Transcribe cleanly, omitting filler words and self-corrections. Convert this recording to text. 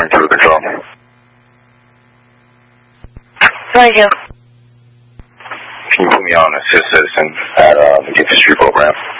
Calling Crew Control. Thank you. Can you put me on Assist Citizen at the Gift History Program?